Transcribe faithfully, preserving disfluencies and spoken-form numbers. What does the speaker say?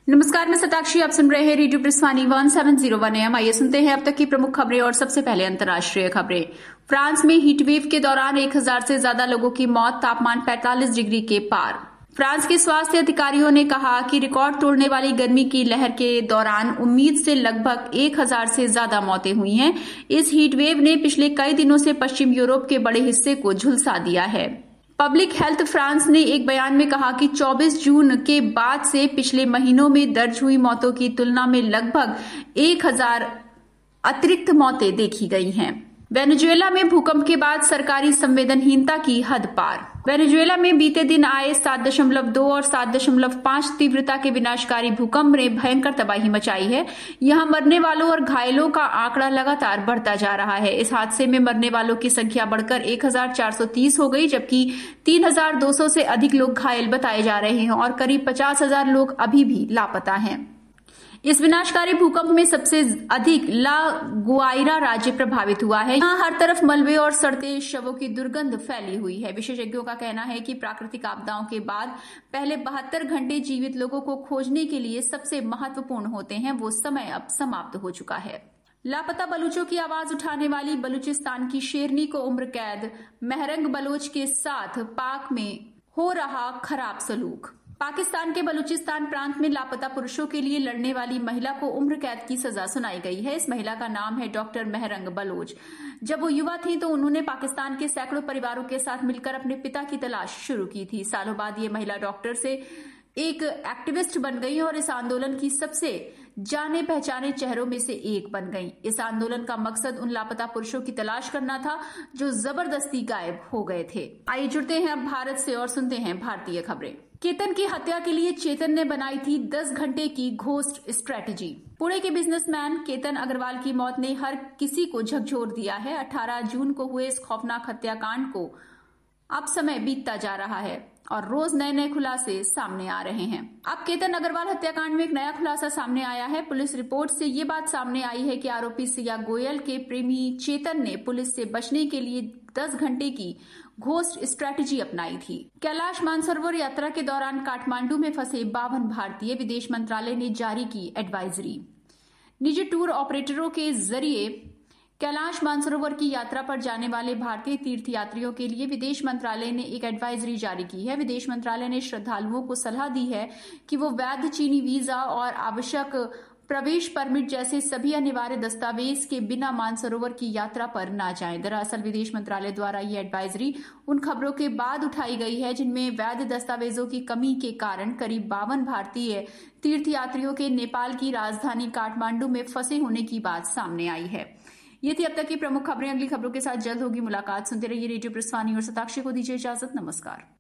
नमस्कार, मैं सताक्षी। आप सुन रहे हैं radio प्रिस्वानी one seven zero one M. आइए सुनते हैं अब तक की प्रमुख खबरें और सबसे पहले अंतर्राष्ट्रीय खबरें। फ्रांस में हीटवेव के दौरान एक हज़ार से ज्यादा लोगों की मौत, तापमान पैंतालीस डिग्री के पार। फ्रांस के स्वास्थ्य अधिकारियों ने कहा कि रिकॉर्ड तोड़ने वाली गर्मी की लहर के दौरान उम्मीद से लगभग एक हज़ार से ज्यादा मौतें हुई हैं। इस हीटवेव ने पिछले कई दिनों से पश्चिम यूरोप के बड़े हिस्से को झुलसा दिया है। पब्लिक हेल्थ फ्रांस ने एक बयान में कहा कि चौबीस जून के बाद से पिछले महीनों में दर्ज हुई मौतों की तुलना में लगभग एक हज़ार अतिरिक्त मौतें देखी गई हैं। वेनेजुएला में भूकंप के बाद सरकारी संवेदनहीनता की हद पार। वेनेजुएला में बीते दिन आए सात दशमलव दो और सात दशमलव पाँच तीव्रता के विनाशकारी भूकंप ने भयंकर तबाही मचाई है। यहां मरने वालों और घायलों का आंकड़ा लगातार बढ़ता जा रहा है। इस हादसे में मरने वालों की संख्या बढ़कर एक हज़ार चार सौ तीस हो गई, जबकि तीन हज़ार दो सौ से अधिक लोग घायल बताए जा रहे हैं और करीब पचास हजार लोग अभी भी लापता हैं। इस विनाशकारी भूकंप में सबसे अधिक ला गुआइरा राज्य प्रभावित हुआ है। यहाँ हर तरफ मलबे और सड़ते शवों की दुर्गंध फैली हुई है। विशेषज्ञों का कहना है कि प्राकृतिक आपदाओं के बाद पहले बहत्तर घंटे जीवित लोगों को खोजने के लिए सबसे महत्वपूर्ण होते हैं, वो समय अब समाप्त हो चुका है। लापता बलूचों की आवाज उठाने वाली बलूचिस्तान की शेरनी को उम्र कैद। महरंग बलोच के साथ पाक में हो रहा खराब सलूक। पाकिस्तान के बलूचिस्तान प्रांत में लापता पुरुषों के लिए लड़ने वाली महिला को उम्र कैद की सजा सुनाई गई है। इस महिला का नाम है डॉक्टर महरंग बलोच। जब वो युवा थी तो उन्होंने पाकिस्तान के सैकड़ों परिवारों के साथ मिलकर अपने पिता की तलाश शुरू की थी। सालों बाद ये महिला डॉक्टर से एक एक्टिविस्ट बन गई और इस आंदोलन की सबसे जाने पहचाने चेहरों में से एक बन गई। इस आंदोलन का मकसद उन लापता पुरुषों की तलाश करना था जो जबरदस्ती गायब हो गए थे। आइए जुड़ते हैं अब भारत से और सुनते हैं भारतीय खबरें। केतन की हत्या के लिए चेतन ने बनाई थी दस घंटे की घोस्ट स्ट्रेटजी। पुणे के बिजनेसमैन केतन अग्रवाल की मौत ने हर किसी को झकझोर दिया है। अठारह जून को हुए इस खौफनाक हत्याकांड को अब समय बीतता जा रहा है और रोज नए नए खुलासे सामने आ रहे हैं। अब केतन अग्रवाल हत्याकांड में एक नया खुलासा सामने आया है। पुलिस रिपोर्ट से ये बात सामने आई है कि आरोपी सिया गोयल के प्रेमी चेतन ने पुलिस से बचने के लिए दस घंटे की घोस्ट स्ट्रेटजी अपनाई थी। कैलाश मानसरोवर यात्रा के दौरान काठमांडू में फंसे बावन भारतीय, विदेश मंत्रालय ने जारी की एडवाइजरी। निजी टूर ऑपरेटरों के जरिए कैलाश मानसरोवर की यात्रा पर जाने वाले भारतीय तीर्थयात्रियों के लिए विदेश मंत्रालय ने एक एडवाइजरी जारी की है। विदेश मंत्रालय ने श्रद्धालुओं को सलाह दी है कि वो वैध चीनी वीजा और आवश्यक प्रवेश परमिट जैसे सभी अनिवार्य दस्तावेज के बिना मानसरोवर की यात्रा पर न जाएं। दरअसल विदेश मंत्रालय द्वारा ये एडवाइजरी उन खबरों के बाद उठाई गई है जिनमें वैध दस्तावेजों की कमी के कारण करीब बावन भारतीय तीर्थयात्रियों के नेपाल की राजधानी काठमांडू में फंसे होने की बात सामने आई है। ये थी अब तक की प्रमुख खबरें। अगली खबरों के साथ जल्द होगी मुलाकात। सुनते रहिए रेडियो प्रिस्वानी और सताक्षी को दीजिए इजाजत। नमस्कार।